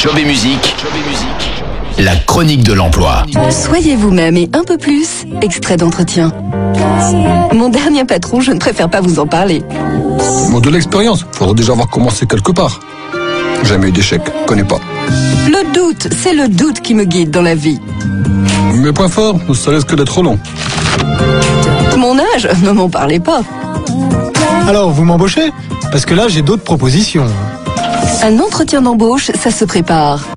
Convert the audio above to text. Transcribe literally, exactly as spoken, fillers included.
Job et musique, la chronique de l'emploi. Soyez vous-même et un peu plus. Extrait d'entretien. Mon dernier patron, je ne préfère pas vous en parler. Bon, de l'expérience, faudrait déjà avoir commencé quelque part. Jamais eu d'échec, connais pas. Le doute, c'est le doute qui me guide dans la vie. Mes points forts, ça risque d'être long. Mon âge, ne m'en parlez pas. Alors, vous m'embauchez? Parce que là, j'ai d'autres propositions. Un entretien d'embauche, ça se prépare.